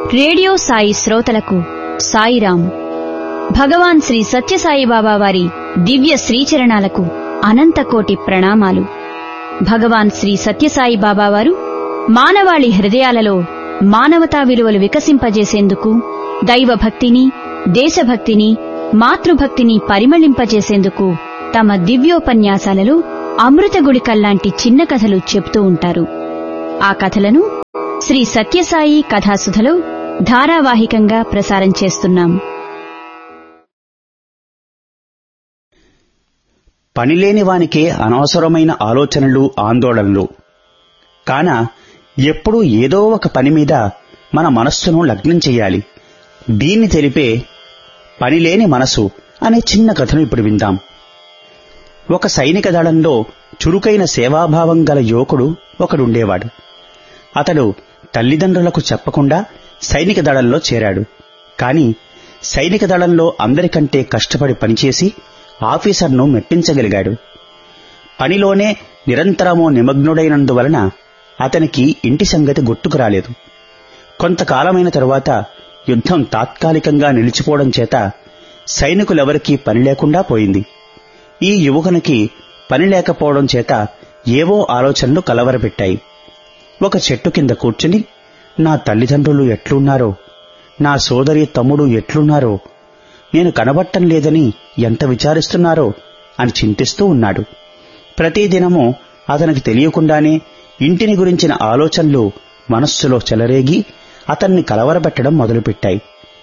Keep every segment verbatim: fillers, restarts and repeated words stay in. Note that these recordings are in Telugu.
రేడియో సాయి శ్రోతలకు సాయిరాం. భగవాన్ శ్రీ సత్యసాయిబాబా వారి దివ్య శ్రీచరణాలకు అనంతకోటి ప్రణామాలు. భగవాన్ శ్రీ సత్యసాయిబాబా వారు మానవాళి హృదయాలలో మానవతా విలువలు వికసింపజేసేందుకు, దైవభక్తిని, దేశభక్తిని, మాతృభక్తిని పరిమళింపజేసేందుకు తమ దివ్యోపన్యాసాలలో అమృతగుడికల్లాంటి చిన్న కథలు చెప్తూ ఉంటారు. ఆ కథలను శ్రీ సత్యసాయి కథాసుధలో ధారావాహికంగా ప్రసారం చేస్తున్నాం. పనిలేని వానికే అనవసరమైన ఆలోచనలు, ఆందోళనలు. కాన ఎప్పుడూ ఏదో ఒక పని మీద మన మనస్సును లగ్నం చెయ్యాలి. దీన్ని తెలిపే పనిలేని మనసు అనే చిన్న కథను ఇప్పుడు విందాం. ఒక సైనిక దళంలో చురుకైన సేవాభావం గల యువకుడు ఒకడుండేవాడు. అతడు తల్లిదండ్రులకు చెప్పకుండా సైనిక దళంలో చేరాడు. కాని సైనిక దళంలో అందరికంటే కష్టపడి పనిచేసి ఆఫీసర్ను మెప్పించగలిగాడు. పనిలోనే నిరంతరమూ నిమగ్నుడైనందువలన అతనికి ఇంటి సంగతి గుర్తుకు రాలేదు. కొంతకాలమైన తరువాత యుద్ధం తాత్కాలికంగా నిలిచిపోవడం చేత సైనికులెవరికీ పని లేకుండా పోయింది. ఈ యువకునికి పని లేకపోవడం చేత ఏవో ఆలోచనలు కలవరపెట్టాయి. ఒక చెట్టు కింద కూర్చుని, నా తల్లిదండ్రులు ఎట్లున్నారో, నా సోదరి తమ్ముడు ఎట్లున్నారో, నేను కనబట్టం లేదని ఎంత విచారిస్తున్నారో అని చింతిస్తూ ఉన్నాడు. ప్రతిదినమూ అతనికి తెలియకుండానే ఇంటిని గురించిన ఆలోచనలు మనస్సులో చెలరేగి అతన్ని కలవరపెట్టడం మొదలుపెట్టాయి.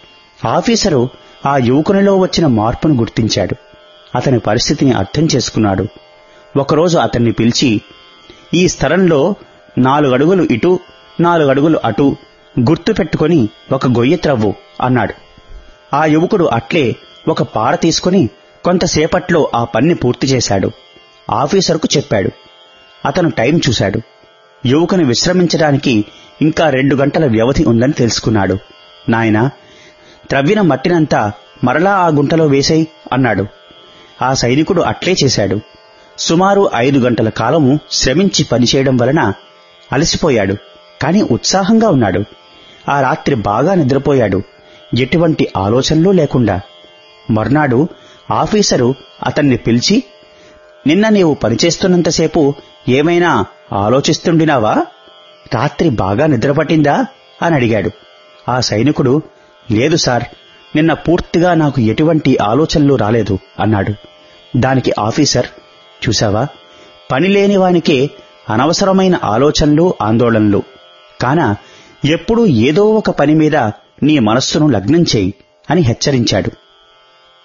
ఆఫీసరు ఆ యువకునిలో వచ్చిన మార్పును గుర్తించాడు. అతని పరిస్థితిని అర్థం చేసుకున్నాడు. ఒకరోజు అతన్ని పిలిచి, ఈ స్థలంలో నాలుగడుగులు ఇటు, నాలుగడుగులు అటు గుర్తు పెట్టుకుని ఒక గొయ్యి త్రవ్వు అన్నాడు. ఆ యువకుడు అట్లే ఒక పార తీసుకుని కొంతసేపట్లో ఆ పని పూర్తి చేశాడు. ఆఫీసరుకు చెప్పాడు. అతను టైం చూశాడు. యువకుని విశ్రమించడానికి ఇంకా రెండు గంటల వ్యవధి ఉందని తెలుసుకున్నాడు. నాయనా, త్రవ్విన మట్టినంతా మరలా ఆ గుంటలో వేసేయ్ అన్నాడు. ఆ సైనికుడు అట్లే చేశాడు. సుమారు ఐదు గంటల కాలము శ్రమించి పనిచేయడం వలన అలసిపోయాడు. కాని ఉత్సాహంగా ఉన్నాడు. ఆ రాత్రి బాగా నిద్రపోయాడు, ఎటువంటి ఆలోచనలు లేకుండా. మర్నాడు ఆఫీసరు అతన్ని పిలిచి, నిన్న నీవు పనిచేస్తున్నంతసేపు ఏమైనా ఆలోచిస్తుండినావా? రాత్రి బాగా నిద్రపట్టిందా అని అడిగాడు. ఆ సైనికుడు, లేదు సార్, నిన్న పూర్తిగా నాకు ఎటువంటి ఆలోచనలు రాలేదు అన్నాడు. దానికి ఆఫీసర్, చూశావా, పనిలేని వానికే అనవసరమైన ఆలోచనలు, ఆందోళనలు. కాన ఎప్పుడూ ఏదో ఒక పని మీద నీ మనస్సును లగ్నం చేయి అని హెచ్చరించాడు.